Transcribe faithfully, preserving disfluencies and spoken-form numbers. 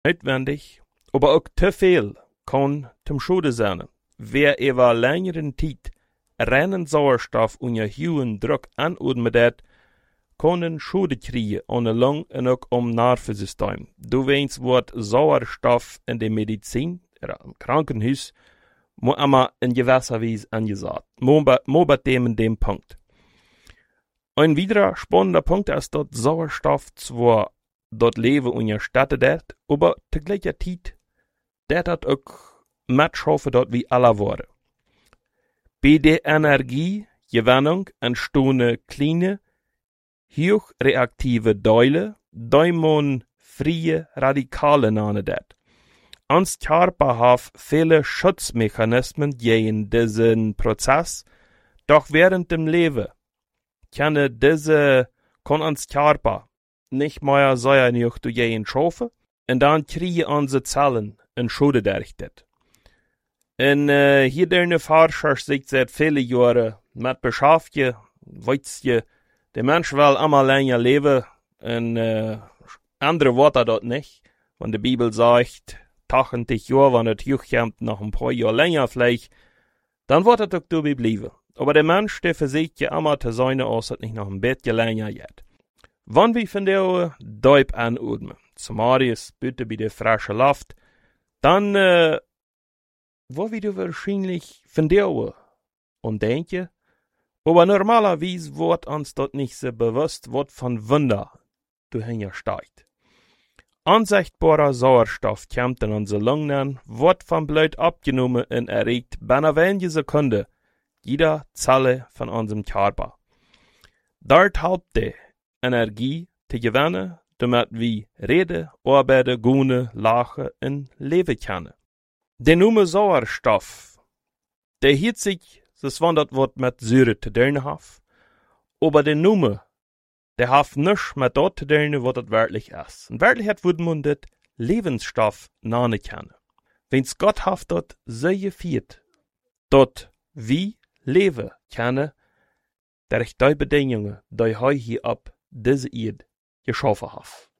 uitwendig, aber auch te veel kann zum Schade sein. Wer über längeren Zeit reinen Sauerstoff unter hohen Druck anatmet, können Schade kriegen an der Lunge und auch am Nervensystem. Du weißt, wird Sauerstoff in der Medizin oder im Krankenhaus muss immer in gewisser Weise angesagt. Mo bei dem dem Punkt. Ein weiterer spannender Punkt ist, dass Sauerstoff zwar dort Leben unterstattet wird, aber zu gleicher Zeit dat hat auch mitschaffen dort wie alle worden. Bei der Energiegewinnung entstehen kleine, hochreaktive Teile, die man freie Radikale nennen dat. Uns Körper hat viele Schutzmechanismen gegen diesen Prozess, doch während dem Leben kann diese, kann uns Körper nicht mehr sehr nicht dagegen schaffen, und dann kriegen unsere Zellen ein Schade durch das. Und äh, hier der Forscher sich seit vielen Jahren mit beschäftigt, weiß je, der Mensch will immer länger leben, und äh, andere Worte dort nicht, wenn die Bibel sagt, achtzig Jahre, wenn es hochkommt, nach ein paar Jahren länger vielleicht, dann wird es auch dabei bleiben. Aber der Mensch, der versucht ja immer zu sein, als es nicht noch ein bisschen länger geht. Wenn wir von der Deib anatmen, zum Marius, bitte bei der frischen Luft, dann, äh, wo wir wahrscheinlich von der und denken, aber normalerweise wird uns dort nicht so bewusst, was von Wunder dahinter steigt. Unsichtbarer Sauerstoff kommt in unsere Lungen, wird vom Blut abgenommen und erregt binnen wenige Sekunden jeder Zelle von unserem Körper. Dort hilft die Energie zu gewinnen, damit wir reden, arbeiten, gehen, lachen und leben können. Der Name Sauerstoff, der hielt sich, das wandert wird mit Säure zu tun hat, aber der Name, der hat nichts mit dort zu tun, was das wirklich ist. In Wirklichkeit würde man das Lebensstoff nennen können. Wenn's Gott hat dort sehr geführt, dort wie leben können, durch die Bedingungen, die er hier ab diese Erde geschaffen hat.